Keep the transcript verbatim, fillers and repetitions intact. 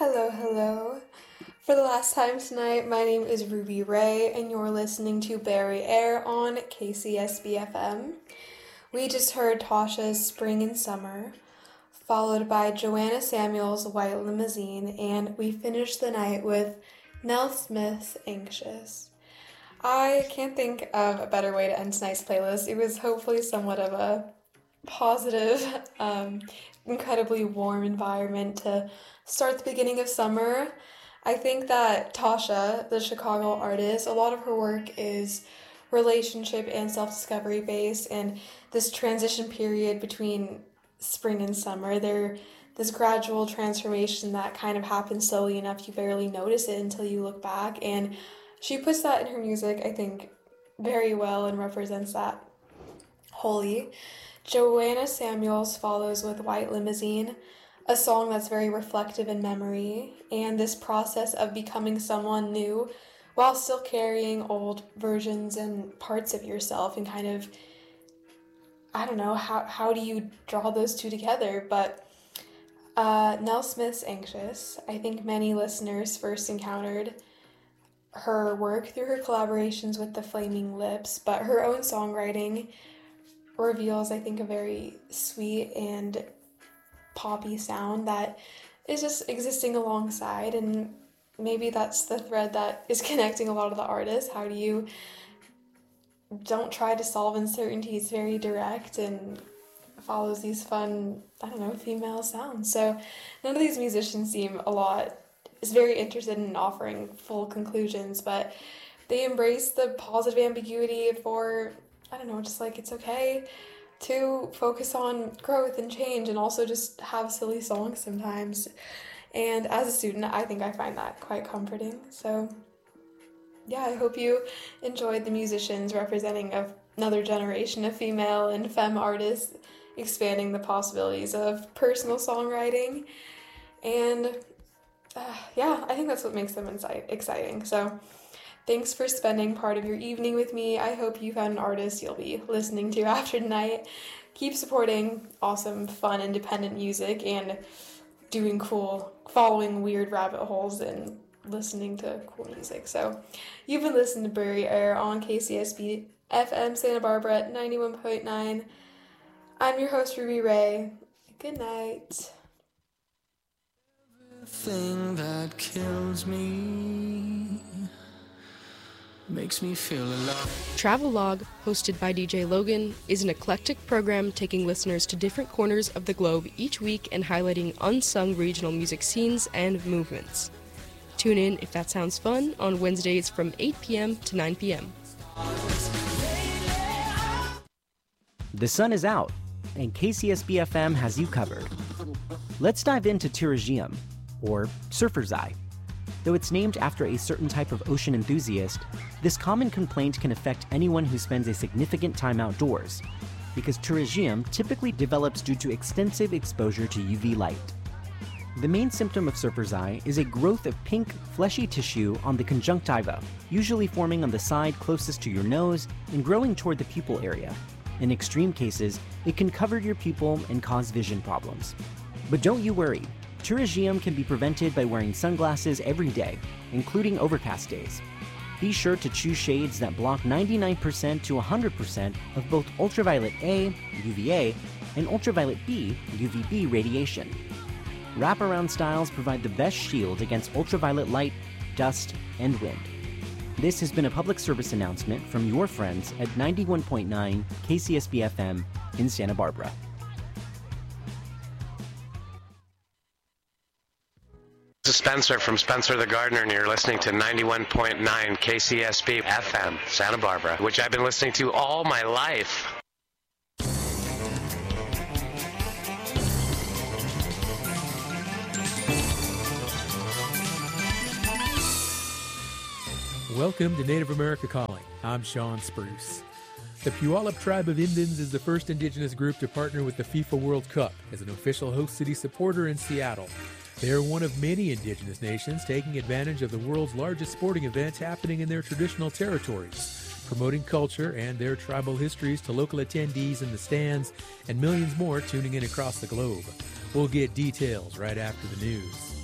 Hello, hello. For the last time tonight, my name is Ruby Ray, and you're listening to Barry Air on K C S B F M. We just heard Tasha's Spring and Summer, followed by Joanna Samuel's White Limousine, and we finished the night with Nell Smith's Anxious. I can't think of a better way to end tonight's playlist. It was hopefully somewhat of a positive, um, incredibly warm environment to start the beginning of summer. I think that Tasha, the Chicago artist, a lot of her work is relationship and self-discovery based, and this transition period between spring and summer, there this gradual transformation that kind of happens slowly enough you barely notice it until you look back, and she puts that in her music, I think, very well and represents that wholly. Joanna Samuels follows with White Limousine, a song that's very reflective in memory, and this process of becoming someone new while still carrying old versions and parts of yourself, and kind of, I don't know, how, how do you draw those two together? But uh, Nell Smith's Anxious, I think many listeners first encountered her work through her collaborations with the Flaming Lips, but her own songwriting reveals, I think, a very sweet and poppy sound that is just existing alongside, and maybe that's the thread that is connecting a lot of the artists. How do you don't try to solve uncertainties, very direct, and follows these fun, I don't know, female sounds. So none of these musicians seem a lot is very interested in offering full conclusions, but they embrace the positive ambiguity for, I don't know, just like it's okay to focus on growth and change, and also just have silly songs sometimes. And as a student, I think I find that quite comforting. So yeah, I hope you enjoyed the musicians representing of another generation of female and femme artists, expanding the possibilities of personal songwriting. And uh, yeah, I think that's what makes them insight- exciting. So thanks for spending part of your evening with me. I hope you found an artist you'll be listening to after tonight. Keep supporting awesome, fun, independent music and doing cool, following weird rabbit holes and listening to cool music. So you've been listening to Barry Air on K C S B F M Santa Barbara at ninety-one point nine. I'm your host, Ruby Ray. Good night. Everything that kills me makes me feel alive. Travelogue, hosted by D J Logan, is an eclectic program taking listeners to different corners of the globe each week and highlighting unsung regional music scenes and movements. Tune in if that sounds fun on Wednesdays from eight p.m. to nine p.m. The sun is out, and K C S B F M has you covered. Let's dive into pterygium, or surfer's eye. Though it's named after a certain type of ocean enthusiast, this common complaint can affect anyone who spends a significant time outdoors, because pterygium typically develops due to extensive exposure to U V light. The main symptom of surfer's eye is a growth of pink, fleshy tissue on the conjunctiva, usually forming on the side closest to your nose and growing toward the pupil area. In extreme cases, it can cover your pupil and cause vision problems. But don't you worry. Pterygium can be prevented by wearing sunglasses every day, including overcast days. Be sure to choose shades that block ninety-nine percent to one hundred percent of both ultraviolet A, U V A, and ultraviolet B, U V B radiation. Wraparound styles provide the best shield against ultraviolet light, dust, and wind. This has been a public service announcement from your friends at ninety-one point nine K C S B F M in Santa Barbara. This is Spencer from Spencer the Gardener, and you're listening to ninety-one point nine K C S B F M, Santa Barbara, which I've been listening to all my life. Welcome to Native America Calling. I'm Sean Spruce. The Puyallup Tribe of Indians is the first indigenous group to partner with the FIFA World Cup as an official host city supporter in Seattle. They are one of many indigenous nations taking advantage of the world's largest sporting event happening in their traditional territories, promoting culture and their tribal histories to local attendees in the stands and millions more tuning in across the globe. We'll get details right after the news.